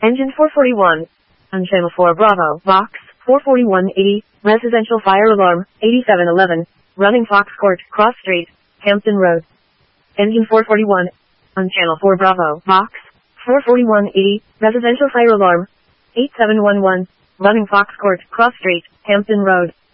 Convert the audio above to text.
Engine 441. On channel 4 Bravo, Vox, 44180, residential fire alarm, 8711, running Fox Court, Cross Street, Hampton Road. Engine 441. On channel 4 Bravo, Vox, 44180, residential fire alarm, 8711, running Fox Court, Cross Street, Hampton Road.